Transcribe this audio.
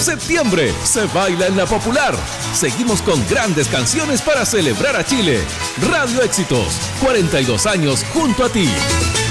Septiembre se baila en la popular. Seguimos con grandes canciones para celebrar a Chile. Radio Éxitos, 42 años junto a ti.